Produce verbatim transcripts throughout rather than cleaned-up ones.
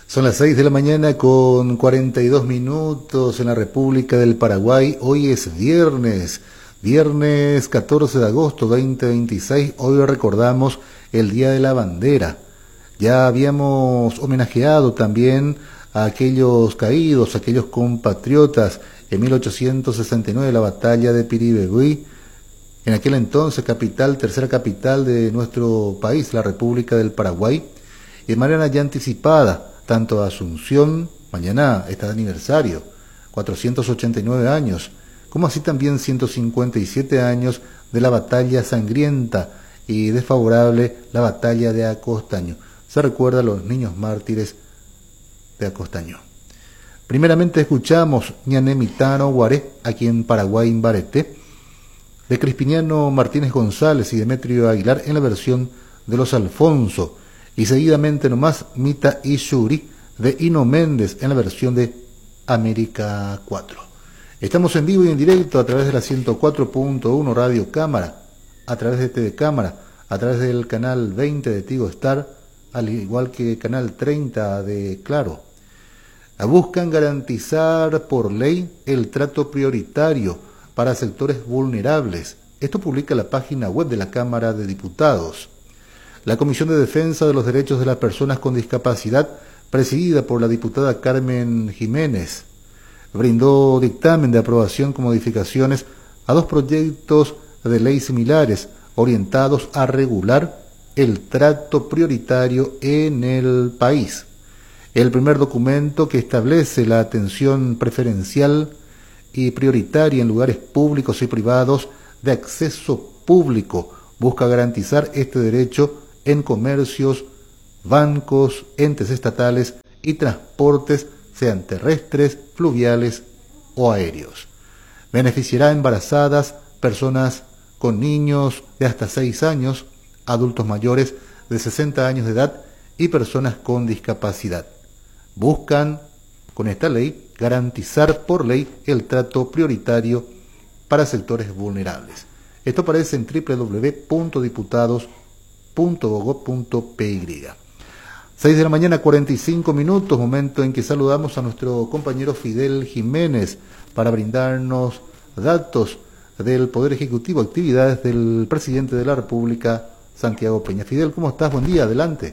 Son las seis de la mañana con cuarenta y dos minutos en la República del Paraguay. Hoy es viernes, viernes catorce de agosto veinte veintiséis. Hoy recordamos el Día de la Bandera. Ya habíamos homenajeado también a aquellos caídos, a aquellos compatriotas en mil ochocientos sesenta y nueve, la batalla de Piribebuy, en aquel entonces capital, tercera capital de nuestro país, la República del Paraguay. Y de manera ya anticipada, tanto Asunción, mañana está de aniversario, cuatrocientos ochenta y nueve años, como así también ciento cincuenta y siete años de la batalla sangrienta y desfavorable, la batalla de Acostaño. Se recuerda a los niños mártires de Acostaño. Primeramente escuchamos Ñanemitano Guaré, aquí en Paraguay, Imbarete, de Crispiniano Martínez González y Demetrio Aguilar en la versión de Los Alfonso. Y seguidamente nomás Mita y Shuri de Hino Méndez en la versión de América cuatro. Estamos en vivo y en directo a través de la ciento cuatro punto uno Radio Cámara, a través de T V Cámara, a través del canal veinte de Tigo Star, al igual que canal treinta de Claro. Buscan garantizar por ley el trato prioritario para sectores vulnerables. Esto publica la página web de la Cámara de Diputados. La Comisión de Defensa de los Derechos de las Personas con Discapacidad, presidida por la diputada Carmen Jiménez, brindó dictamen de aprobación con modificaciones a dos proyectos de ley similares orientados a regular el trato prioritario en el país. El primer documento, que establece la atención preferencial y prioritaria en lugares públicos y privados de acceso público, busca garantizar este derecho en comercios, bancos, entes estatales y transportes, sean terrestres, fluviales o aéreos. Beneficiará a embarazadas, personas con niños de hasta seis años, adultos mayores de sesenta años de edad y personas con discapacidad. Buscan, con esta ley, garantizar por ley el trato prioritario para sectores vulnerables. Esto aparece en doble u doble u doble u punto diputados punto gob punto p y. seis de la mañana, cuarenta y cinco minutos, momento en que saludamos a nuestro compañero Fidel Jiménez para brindarnos datos del Poder Ejecutivo, actividades del presidente de la República, Santiago Peña. Fidel, ¿cómo estás? Buen día, adelante.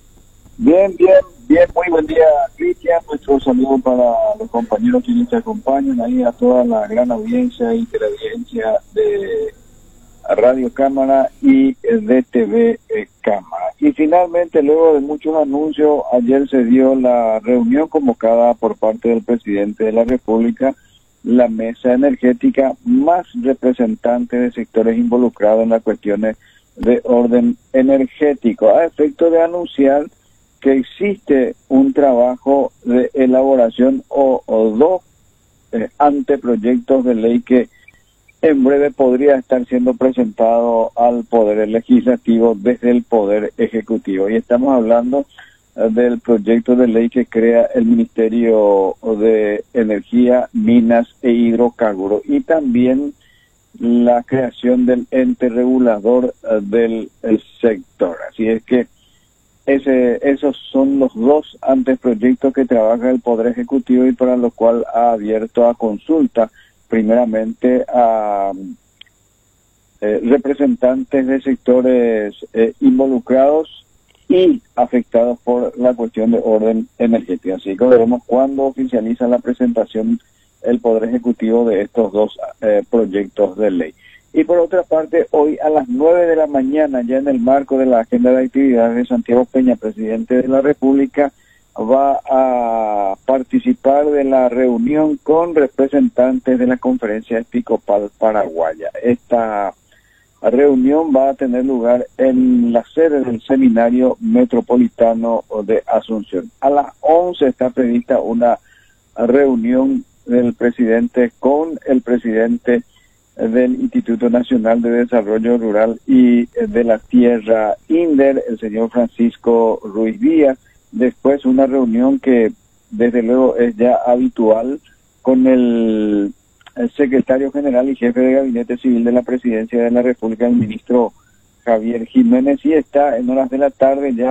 Bien, bien, bien, muy buen día, Cristian. Nuestro saludo para los compañeros que nos acompañan, ahí a toda la gran audiencia y teleaudiencia de Radio Cámara y de T V Cámara. Y finalmente, luego de muchos anuncios, ayer se dio la reunión convocada por parte del presidente de la República, la mesa energética, más representantes de sectores involucrados en las cuestiones de orden energético, a efecto de anunciar que existe un trabajo de elaboración o, o dos eh, anteproyectos de ley que en breve podría estar siendo presentado al Poder Legislativo desde el Poder Ejecutivo. Y estamos hablando eh, del proyecto de ley que crea el Ministerio de Energía, Minas e Hidrocarburos, y también la creación del ente regulador eh, del sector. Así es que ese, esos son los dos anteproyectos que trabaja el Poder Ejecutivo y para lo cual ha abierto a consulta primeramente a eh, representantes de sectores eh, involucrados y afectados por la cuestión de orden energético. Así que veremos cuándo oficializa la presentación el Poder Ejecutivo de estos dos eh, proyectos de ley. Y por otra parte, hoy a las nueve de la mañana, ya en el marco de la agenda de actividades de Santiago Peña, presidente de la República, va a participar de la reunión con representantes de la Conferencia Episcopal Paraguaya. Esta reunión va a tener lugar en la sede del Seminario Metropolitano de Asunción. A las once está prevista una reunión del presidente con el presidente del Instituto Nacional de Desarrollo Rural y de la Tierra, INDER, el señor Francisco Ruiz Díaz. Después una reunión que desde luego es ya habitual con el, el secretario general y jefe de Gabinete Civil de la Presidencia de la República, el ministro Javier Jiménez, y está en horas de la tarde ya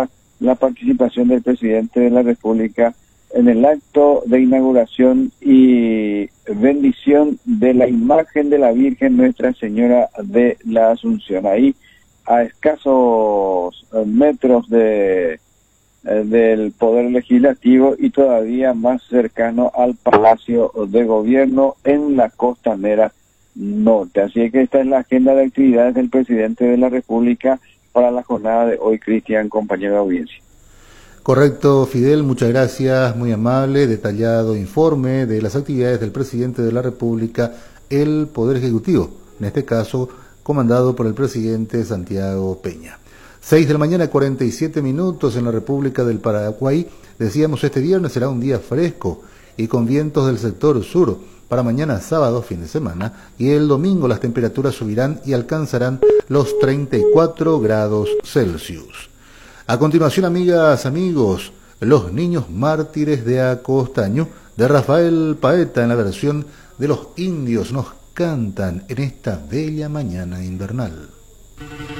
la participación del presidente de la República en el acto de inauguración y bendición de la imagen de la Virgen Nuestra Señora de la Asunción. Ahí, a escasos metros de, del Poder Legislativo y todavía más cercano al Palacio de Gobierno en la Costanera Norte. Así que esta es la agenda de actividades del presidente de la República para la jornada de hoy, Cristian, compañero de audiencia. Correcto, Fidel, muchas gracias, muy amable, detallado informe de las actividades del presidente de la República, el Poder Ejecutivo, en este caso comandado por el presidente Santiago Peña. Seis de la mañana, cuarenta y siete minutos en la República del Paraguay. Decíamos, este viernes será un día fresco y con vientos del sector sur. Para mañana sábado, fin de semana, y el domingo las temperaturas subirán y alcanzarán los treinta y cuatro grados Celsius. A continuación, amigas, amigos, Los Niños Mártires de Acostaño, de Rafael Paeta, en la versión de Los Indios, nos cantan en esta bella mañana invernal.